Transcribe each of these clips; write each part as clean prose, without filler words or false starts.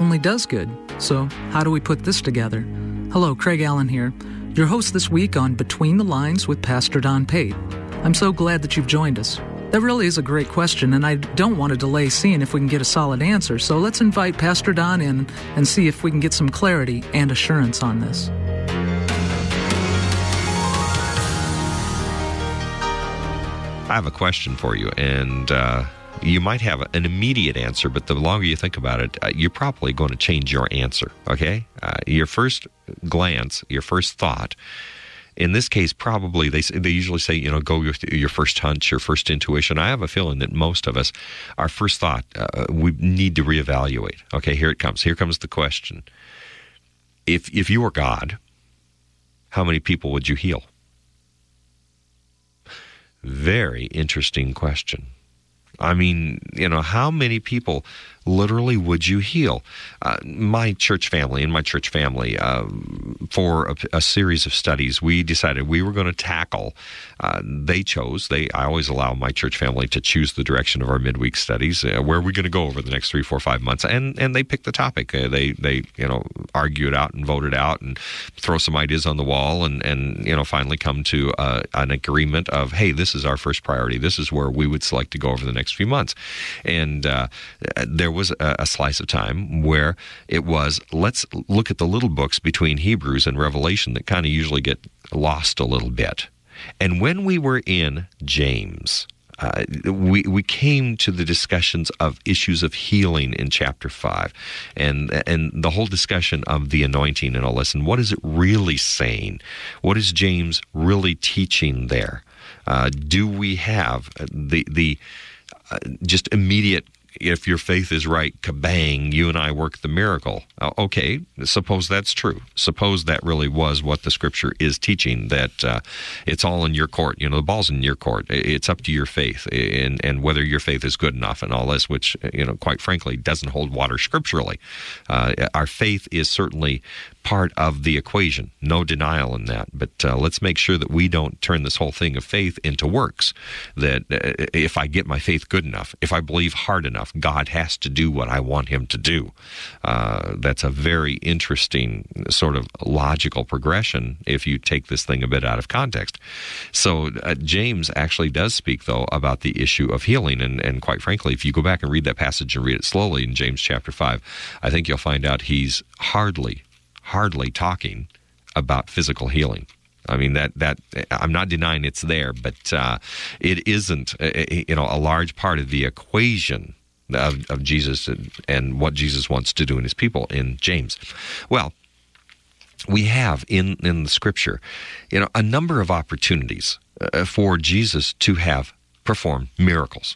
only does good. So how do we put this together? Hello, Craig Allen here, your host this week on Between the Lines with Pastor Don Pate. I'm so glad that you've joined us. That really is a great question, and I don't want to delay seeing if we can get a solid answer, so let's invite Pastor Don in and see if we can get some clarity and assurance on this. I have a question for you, and you might have an immediate answer, but the longer you think about it, you're probably going to change your answer, okay? Your first glance, your first thought, in this case, probably, they usually say, go with your first hunch, your first intuition. I have a feeling that most of us, our first thought, we need to reevaluate. Okay, here it comes. Here comes the question. If you were God, how many people would you heal? Very interesting question. I mean, how many people literally would you heal? My church family, for a series of studies, we decided we were going to tackle, I always allow my church family to choose the direction of our midweek studies, where are we going to go over the next 3, 4, 5 months, and they pick the topic. They argue it out and vote it out and throw some ideas on the wall and finally come to an agreement of, hey, this is our first priority. This is where we would select to go over the next few months. And there was a slice of time where it was, let's look at the little books between Hebrews and Revelation that kind of usually get lost a little bit. And when we were in James, we came to the discussions of issues of healing in chapter 5 and the whole discussion of the anointing and all this. And what is it really saying? What is James really teaching there? Do we have the just immediate, if your faith is right, kabang, you and I work the miracle? Okay, suppose that's true. Suppose that really was what the Scripture is teaching, that it's all in your court. The ball's in your court. It's up to your faith and whether your faith is good enough and all this, which, quite frankly, doesn't hold water scripturally. Our faith is certainly part of the equation, no denial in that. But let's make sure that we don't turn this whole thing of faith into works, that if I get my faith good enough, if I believe hard enough, God has to do what I want him to do. That's a very interesting sort of logical progression if you take this thing a bit out of context. So James actually does speak, though, about the issue of healing. And quite frankly, if you go back and read that passage and read it slowly in James chapter 5, I think you'll find out he's hardly talking about physical healing. I mean, that I'm not denying it's there, but it isn't a large part of the equation of Jesus and what Jesus wants to do in his people in James. Well, we have in the Scripture, a number of opportunities for Jesus to have performed miracles.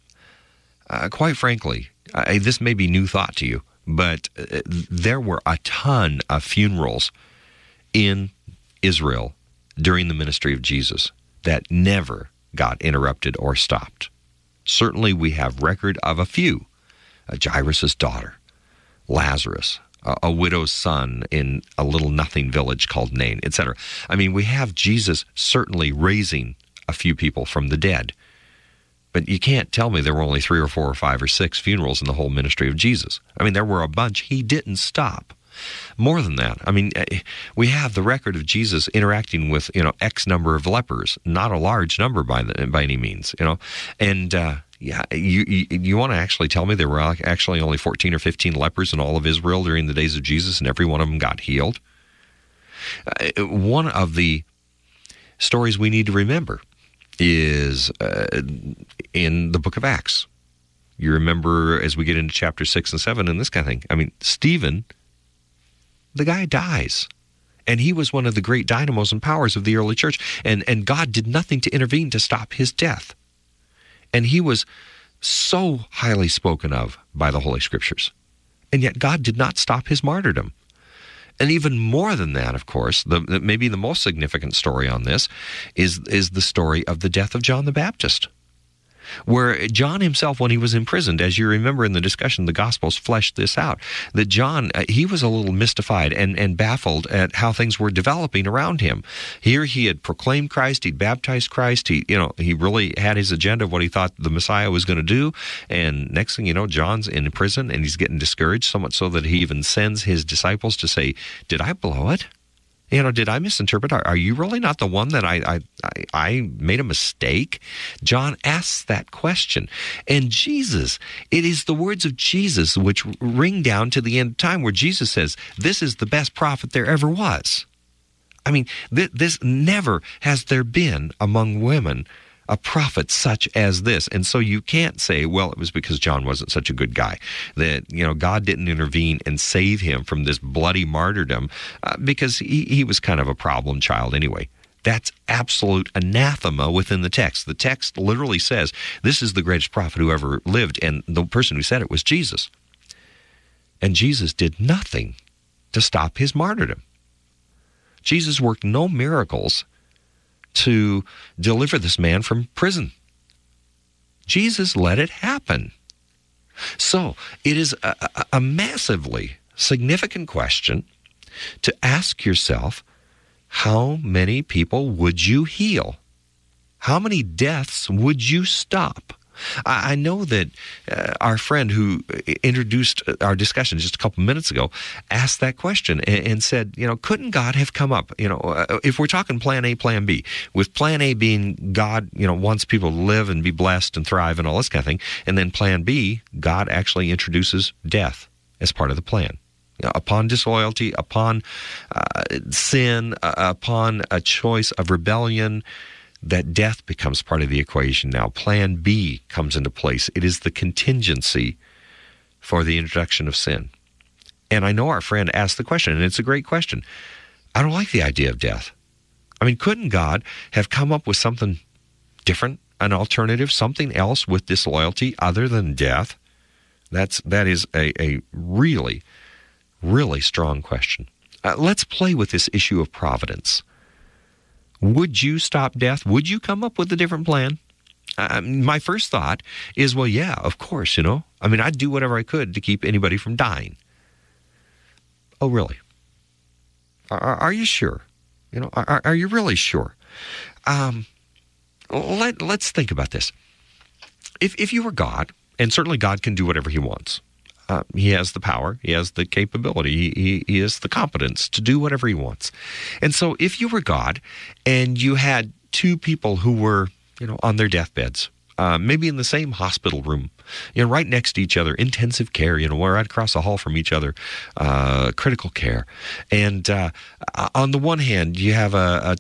Quite frankly, this may be new thought to you, but there were a ton of funerals in Israel during the ministry of Jesus that never got interrupted or stopped. Certainly we have record of a few. Jairus' daughter, Lazarus, a widow's son in a little nothing village called Nain, etc. I mean, we have Jesus certainly raising a few people from the dead. But you can't tell me there were only 3 or 4 or 5 or 6 funerals in the whole ministry of Jesus. I mean, there were a bunch. He didn't stop. More than that, I mean, we have the record of Jesus interacting with, X number of lepers, not a large number by any means, And you want to actually tell me there were actually only 14 or 15 lepers in all of Israel during the days of Jesus, and every one of them got healed? One of the stories we need to remember is in the book of Acts. You remember as we get into chapter 6 and 7 and this kind of thing. I mean, Stephen, the guy dies. And he was one of the great dynamos and powers of the early church. And God did nothing to intervene to stop his death. And he was so highly spoken of by the Holy Scriptures. And yet God did not stop his martyrdom. And even more than that, of course, maybe the most significant story on this is the story of the death of John the Baptist. Where John himself, when he was imprisoned, as you remember in the discussion, the Gospels fleshed this out, that John, he was a little mystified and baffled at how things were developing around him. Here he had proclaimed Christ, he'd baptized Christ, he really had his agenda of what he thought the Messiah was going to do, and next thing you know, John's in prison and he's getting discouraged, so much so that he even sends his disciples to say, did I blow it? Did I misinterpret? Are you really not the one that I made a mistake? John asks that question. And Jesus, it is the words of Jesus which ring down to the end of time where Jesus says, this is the best prophet there ever was. I mean, this never has there been among women a prophet such as this. And so you can't say, well, it was because John wasn't such a good guy, that, God didn't intervene and save him from this bloody martyrdom because he was kind of a problem child anyway. That's absolute anathema within the text. The text literally says, this is the greatest prophet who ever lived, and the person who said it was Jesus. And Jesus did nothing to stop his martyrdom. Jesus worked no miracles to deliver this man from prison. Jesus let it happen. So it is a massively significant question to ask yourself, how many people would you heal? How many deaths would you stop? I know that our friend who introduced our discussion just a couple minutes ago asked that question and said, couldn't God have come up, if we're talking plan A, plan B, with plan A being God, wants people to live and be blessed and thrive and all this kind of thing, and then plan B, God actually introduces death as part of the plan. Upon disloyalty, upon sin, upon a choice of rebellion, that death becomes part of the equation now. Plan B comes into place. It is the contingency for the introduction of sin. And I know our friend asked the question, and it's a great question. I don't like the idea of death. I mean, couldn't God have come up with something different, an alternative, something else with disloyalty other than death? That is a really, really strong question. Let's play with this issue of providence. Would you stop death? Would you come up with a different plan? My first thought is, well, yeah, of course, I'd do whatever I could to keep anybody from dying. Oh, really? Are you sure? Are you really sure? Let's think about this. If you were God, and certainly God can do whatever he wants. He has the power. He has the capability. He has the competence to do whatever he wants. And so if you were God and you had two people who were, on their deathbeds, maybe in the same hospital room, right next to each other, intensive care, we're right across the hall from each other, critical care. And on the one hand, you have a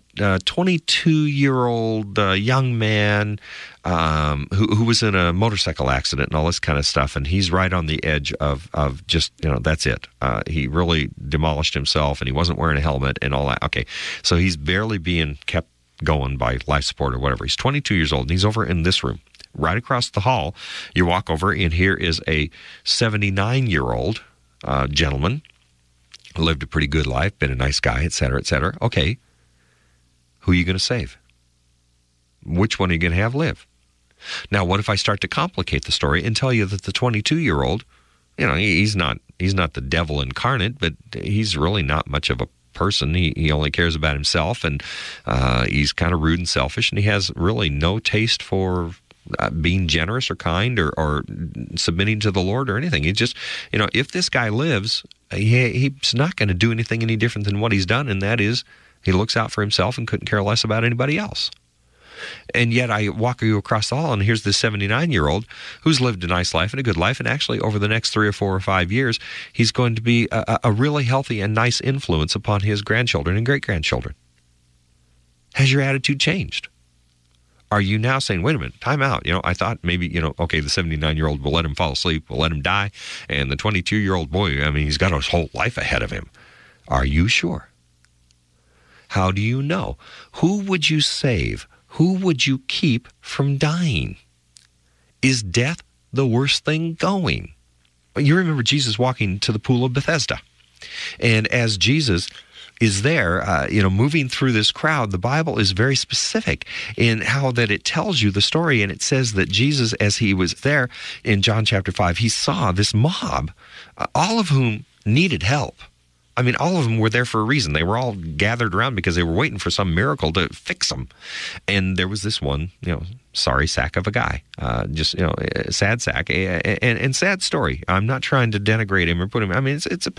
22-year-old young man who was in a motorcycle accident and all this kind of stuff, and he's right on the edge of just, that's it. He really demolished himself, and he wasn't wearing a helmet and all that. Okay, so he's barely being kept going by life support or whatever. He's 22 years old, and he's over in this room. Right across the hall, you walk over, and here is a 79-year-old gentleman who lived a pretty good life, been a nice guy, et cetera, et cetera. Okay, who are you going to save? Which one are you going to have live? Now, what if I start to complicate the story and tell you that the 22-year-old, he's not the devil incarnate, but he's really not much of a person. He only cares about himself, and he's kind of rude and selfish, and he has really no taste for being generous or kind or submitting to the Lord or anything. He just, if this guy lives, he's not going to do anything any different than what he's done, and that is he looks out for himself and couldn't care less about anybody else. And yet I walk you across the hall, and here's this 79-year-old who's lived a nice life and a good life, and actually over the next 3 or 4 or 5 years, he's going to be a really healthy and nice influence upon his grandchildren and great-grandchildren. Has your attitude changed? Are you now saying, wait a minute, time out. I thought maybe, okay, the 79-year-old, we'll let him fall asleep, we'll let him die, and the 22-year-old boy, he's got his whole life ahead of him. Are you sure? How do you know? Who would you save? Who would you keep from dying? Is death the worst thing going? You remember Jesus walking to the pool of Bethesda. And as Jesus is there, moving through this crowd. The Bible is very specific in how that it tells you the story. And it says that Jesus, as he was there in John chapter 5, he saw this mob, all of whom needed help. I mean, all of them were there for a reason. They were all gathered around because they were waiting for some miracle to fix them. And there was this one, sorry sack of a guy, sad sack, and sad story. I'm not trying to denigrate him or put him. I mean, it's a